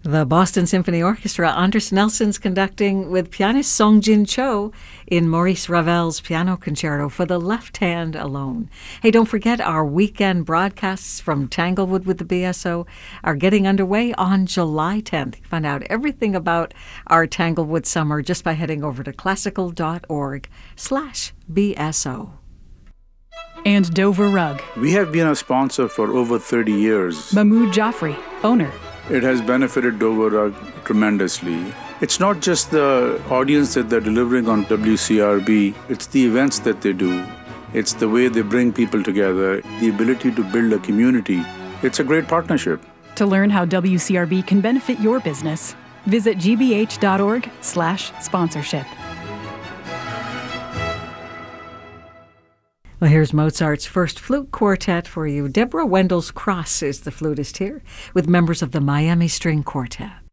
The Boston Symphony Orchestra, Andres Nelson's conducting with pianist Song Jin Cho in Maurice Ravel's Piano Concerto for the Left Hand Alone. Hey, don't forget our weekend broadcasts from Tanglewood with the BSO are getting underway on July 10th. You can find out everything about our Tanglewood summer just by heading over to classical.org/BSO. And Dover Rug. We have been a sponsor for over 30 years. Mahmoud Jaffrey, owner. It has benefited Dover Rug tremendously. It's not just the audience that they're delivering on WCRB, it's the events that they do. It's the way they bring people together, the ability to build a community. It's a great partnership. To learn how WCRB can benefit your business, visit gbh.org/sponsorship. Well, here's Mozart's first flute quartet for you. Deborah Wendell's Cross is the flutist here, with members of the Miami String Quartet.